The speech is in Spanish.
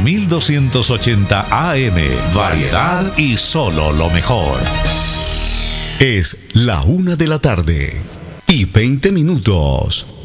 1280 AM. Variedad y solo lo mejor. Es la 1 de la tarde y 20 minutos.